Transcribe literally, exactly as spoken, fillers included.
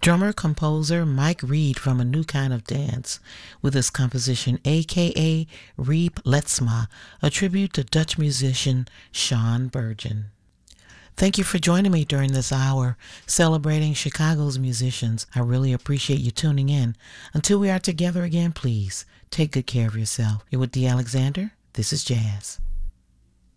drummer-composer Mike Reed from A New Kind of Dance with his composition aka Reep Letsma, a tribute to Dutch musician Sean Burgin. Thank you for joining me during this hour celebrating Chicago's musicians. I really appreciate you tuning in. Until we are together again, please take good care of yourself. You're with Dee Alexander. This is Jazz.